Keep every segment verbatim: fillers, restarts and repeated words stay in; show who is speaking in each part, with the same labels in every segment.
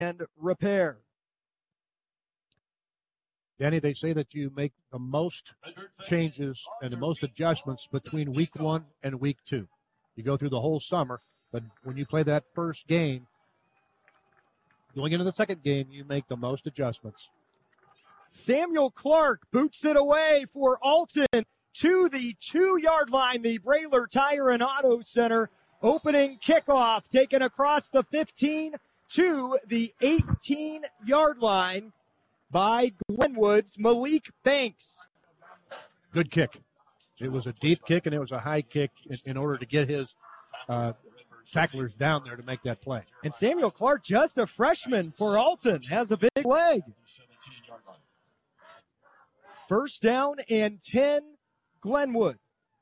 Speaker 1: and repair.
Speaker 2: Danny, they say that you make the most changes and the most adjustments between week one and week two. You go through the whole summer, but when you play that first game, going into the second game, you make the most adjustments.
Speaker 1: Samuel Clark boots it away for Alton to the two-yard line. The Brayler Tire and Auto Center opening kickoff taken across the fifteen to the eighteen-yard line by Glenwood's Malik Banks.
Speaker 2: Good kick. It was a deep kick, and it was a high kick in, in order to get his uh, tacklers down there to make that play.
Speaker 1: And Samuel Clark, just a freshman for Alton, has a big leg. First down and ten, Glenwood.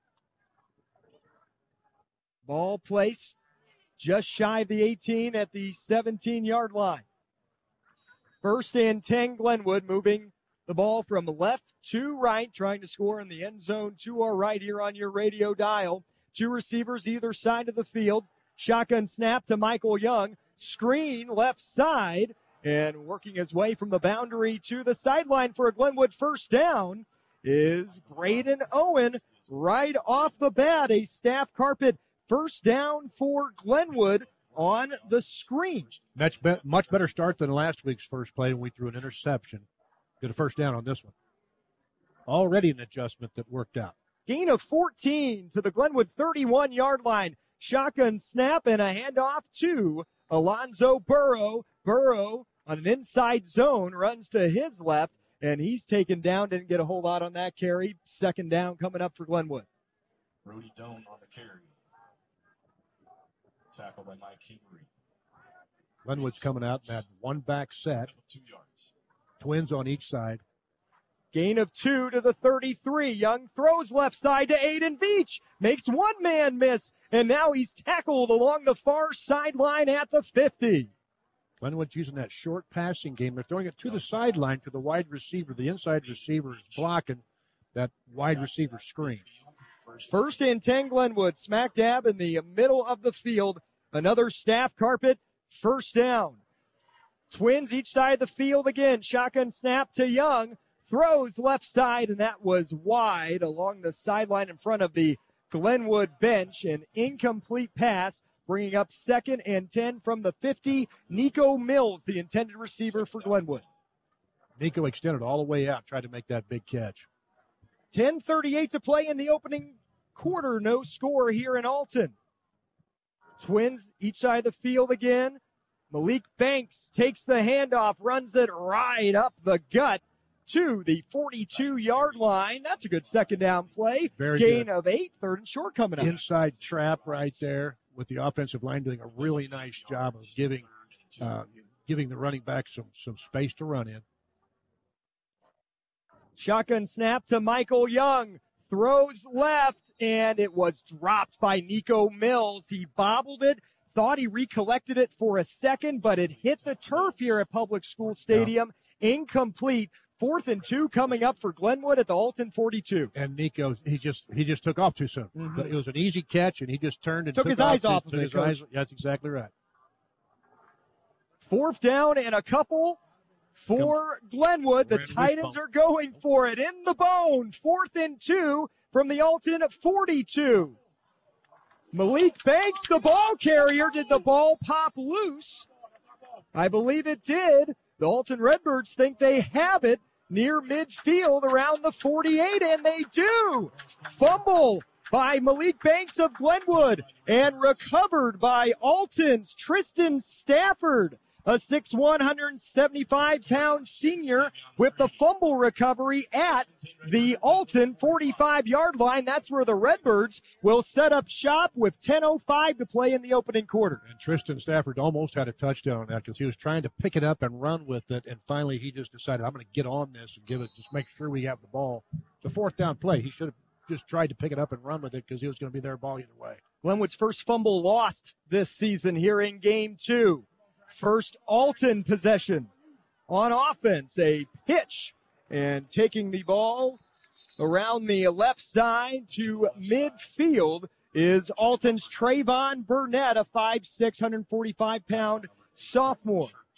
Speaker 1: Ball placed just shy of the eighteen at the seventeen-yard line. First and ten, Glenwood, moving the ball from left to right, trying to score in the end zone to our right here on your radio dial. Two receivers either side of the field. Shotgun snap to Michael Young. Screen left side, and working his way from the boundary to the sideline for a Glenwood first down is Braden Owen. Right off the bat, a staff carpet first down for Glenwood on the screen.
Speaker 2: Much, be- much better start than last week's first play when we threw an interception. Get a first down on this one. Already an adjustment that worked out.
Speaker 1: Gain of fourteen to the Glenwood thirty-one-yard line. Shotgun snap and a handoff to Alonzo Burrow. Burrow on an inside zone runs to his left, and he's taken down. Didn't get a whole lot on that carry. Second down coming up for Glenwood.
Speaker 3: Brody Doan on the carry. Tackled by Mike Kingery.
Speaker 2: Glenwood's coming out in that one back set.
Speaker 3: Two yards.
Speaker 2: Twins on each side.
Speaker 1: Gain of two to the thirty-three. Young throws left side to Aiden Beach. Makes one man miss, and now he's tackled along the far sideline at the fifty.
Speaker 2: Glenwood's using that short passing game. They're throwing it to the sideline to the wide receiver. The inside receiver is blocking that wide receiver screen.
Speaker 1: First and ten, Glenwood, smack dab in the middle of the field. Another staff carpet, first down. Twins each side of the field again. Shotgun snap to Young. Throws left side, and that was wide along the sideline in front of the Glenwood bench. An incomplete pass, bringing up second and ten from the fifty. Nico Mills, the intended receiver for Glenwood.
Speaker 2: Nico extended all the way out, tried to make that big catch.
Speaker 1: ten thirty-eight to play in the opening quarter. No score here in Alton. Twins each side of the field again. Malik Banks takes the handoff, runs it right up the gut to the forty-two-yard line. That's a good second down play.
Speaker 2: Very
Speaker 1: Gain
Speaker 2: good.
Speaker 1: of eight, third and short coming up.
Speaker 2: Inside trap right there with the offensive line doing a really nice job of giving uh, giving the running back some, some space to run in.
Speaker 1: Shotgun snap to Michael Young. Throws left, and it was dropped by Nico Mills. He bobbled it, thought he recollected it for a second, but it hit the turf here at Public School Stadium. Yeah. Incomplete. Fourth and two coming up for Glenwood at the Alton forty-two.
Speaker 2: And Nico, he just he just took off too soon.
Speaker 1: Mm-hmm.
Speaker 2: It was an easy catch, and he just turned and
Speaker 1: took,
Speaker 2: took
Speaker 1: his
Speaker 2: off
Speaker 1: eyes off
Speaker 2: took
Speaker 1: of
Speaker 2: his
Speaker 1: it.
Speaker 2: eyes. That's exactly right.
Speaker 1: Fourth down and a couple for Glenwood. The Titans are going for it in the bone. Fourth and two from the Alton forty-two. Malik Banks, the ball carrier. Did the ball pop loose? I believe it did. The Alton Redbirds think they have it near midfield around the forty-eight, and they do. Fumble by Malik Banks of Glenwood and recovered by Alton's Tristan Stafford, a six foot one hundred seventy-five pound senior with the fumble recovery at the Alton forty-five-yard line. That's where the Redbirds will set up shop with ten oh five to play in the opening quarter.
Speaker 2: And Tristan Stafford almost had a touchdown on that because he was trying to pick it up and run with it, and finally he just decided, I'm going to get on this and give it, just make sure we have the ball. It's a fourth down play. He should have just tried to pick it up and run with it because he was going to be their ball either way.
Speaker 1: Glenwood's first fumble lost this season here in game two. First Alton possession on offense, a pitch, and taking the ball around the left side to midfield is Alton's Trayvon Burnett, a five foot six, one hundred forty-five pound sophomore.